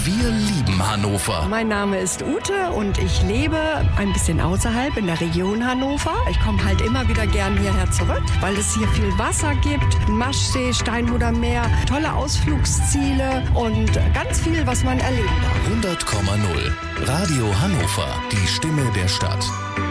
Wir lieben Hannover. Mein Name ist Ute und ich lebe ein bisschen außerhalb in der Region Hannover. Ich komme halt immer wieder gern hierher zurück, weil es hier viel Wasser gibt. Maschsee, Steinhuder Meer, tolle Ausflugsziele und ganz viel, was man erleben darf. 100,0 Radio Hannover, die Stimme der Stadt.